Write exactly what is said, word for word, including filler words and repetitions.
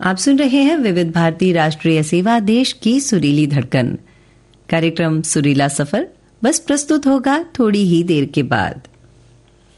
आप सुन रहे हैं विविध भारती राष्ट्रीय सेवा देश की सुरीली धड़कन। कार्यक्रम सुरीला सफर बस प्रस्तुत होगा थोड़ी ही देर के बाद।